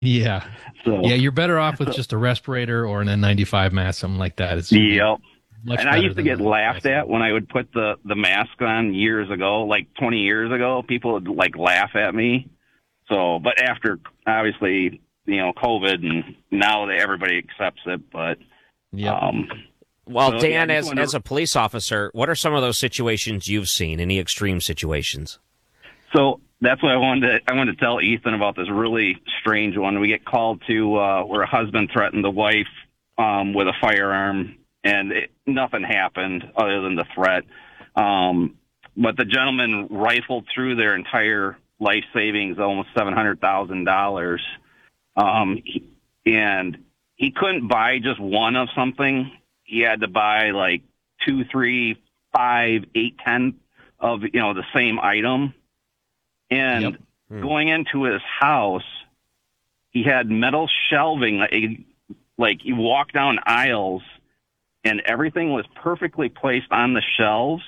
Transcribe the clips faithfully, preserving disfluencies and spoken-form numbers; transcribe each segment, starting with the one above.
Yeah. So, Yeah, you're better off with just a respirator or an N ninety-five mask, something like that. It's yep. much And I better used to than get the laughed plastic. at when I would put the, the mask on years ago, like twenty years ago. People would like laugh at me. So, but after obviously, you know, COVID and now that everybody accepts it, but, Yep. um, Well, so, Dan, yeah, I just as wanted as to- a police officer, what are some of those situations you've seen? Any extreme situations? So that's what I wanted to, I wanted to tell Ethan about this really strange one. We get called to, uh, where a husband threatened the wife, um, with a firearm and it, nothing happened other than the threat. Um, but the gentleman rifled through their entire life savings, almost seven hundred thousand dollars. Um, he, and he couldn't buy just one of something. He had to buy like two, three, five, eight, ten of, you know, the same item. And Yep. Hmm. going into his house, he had metal shelving. Like, like you walk down aisles and everything was perfectly placed on the shelves.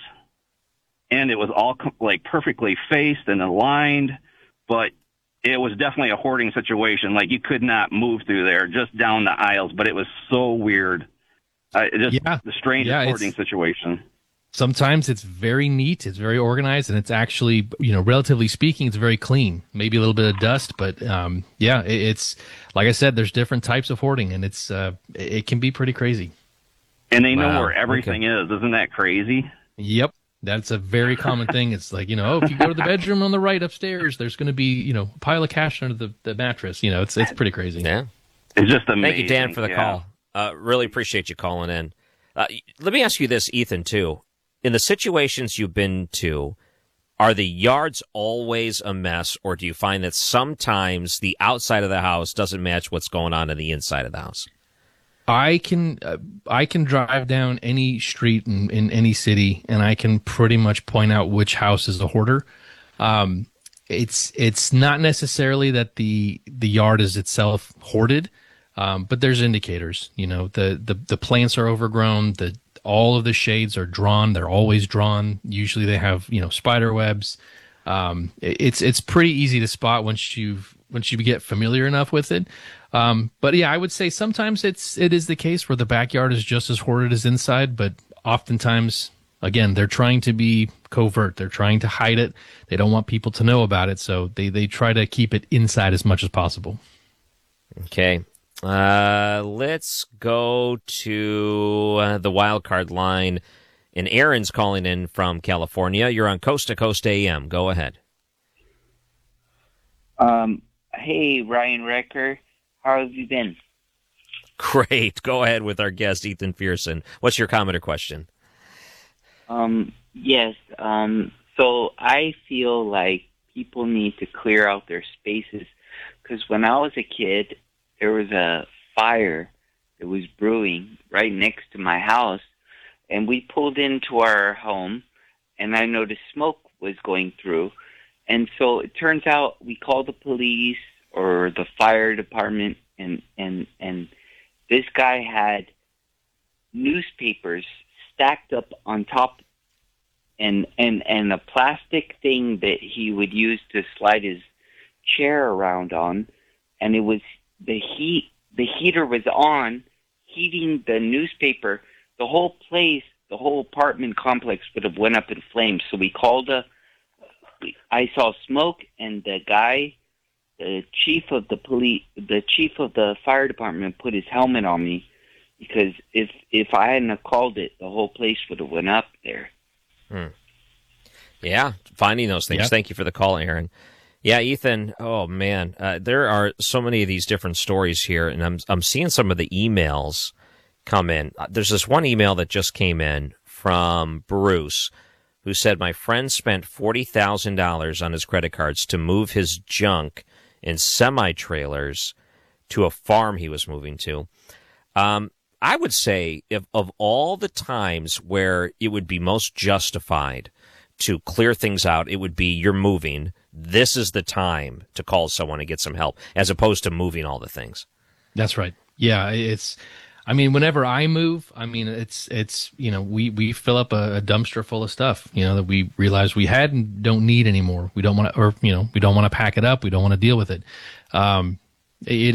And it was all like perfectly faced and aligned, but it was definitely a hoarding situation. Like you could not move through there just down the aisles, but it was so weird. Uh, it just Yeah. the strangest Yeah, hoarding it's- situation. Sometimes it's very neat, it's very organized, and it's actually, you know, relatively speaking, it's very clean. Maybe a little bit of dust, but um, yeah, it, it's like I said, there's different types of hoarding, and it's uh, it it can be pretty crazy. And they know Wow. where everything is. Isn't that crazy? Yep. That's a very common thing. It's like, you know, oh, if you go to the bedroom on the right upstairs, there's going to be, you know, a pile of cash under the, the mattress. You know, it's it's pretty crazy. Yeah. It's just amazing. Thank you, Dan, for the yeah. call. Uh, really appreciate you calling in. Uh, let me ask you this, Ethan, too. In the situations you've been to, are the yards always a mess, or do you find that sometimes the outside of the house doesn't match what's going on in the inside of the house? I can uh, I can drive down any street in, in any city, and I can pretty much point out which house is a hoarder. Um, it's it's not necessarily that the the yard is itself hoarded, um, but there's indicators. You know, the, the the plants are overgrown. The all of the shades are drawn. They're always drawn. Usually they have, you know, spider webs. Um, it- it's it's pretty easy to spot once you've once you get familiar enough with it. Um, but yeah, I would say sometimes it's it is the case where the backyard is just as hoarded as inside, but oftentimes, again, they're trying to be covert. They're trying to hide it. They don't want people to know about it, so they they try to keep it inside as much as possible. Okay. Uh, let's go to uh, the wild card line. And Aaron's calling in from California. You're on Coast to Coast A M. Go ahead. Um, hey, Ryan Recker. How have you been? Great. Go ahead with our guest, Ethan Pearson. What's your comment or question? Um, yes. Um, so I feel like people need to clear out their spaces because when I was a kid, there was a fire that was brewing right next to my house, and we pulled into our home, and I noticed smoke was going through. And so it turns out we called the police or the fire department, and, and, and this guy had newspapers stacked up on top and, and, and a plastic thing that he would use to slide his chair around on. And it was the heat, the heater was on, heating the newspaper. The whole place, the whole apartment complex would have went up in flames. So we called a, I saw smoke, and the guy, the chief of the police, the chief of the fire department put his helmet on me because if if I hadn't have called it, the whole place would have went up there. Hmm. Yeah, finding those things. Yeah. Thank you for the call, Aaron. Yeah, Ethan. Oh man, uh, there are so many of these different stories here, and I'm I'm seeing some of the emails come in. Uh, There's this one email that just came in from Bruce, who said, my friend spent forty thousand dollars on his credit cards to move his junk in semi-trailers to a farm he was moving to. Um, I would say if of all the times where it would be most justified to clear things out, it would be you're moving. This is the time to call someone and get some help, as opposed to moving all the things. That's right. Yeah, it's. I mean, whenever I move, I mean, it's it's you know, we we fill up a, a dumpster full of stuff, you know, that we realize we had and don't need anymore. We don't want to, or you know, we don't want to pack it up. We don't want to deal with it. Um, It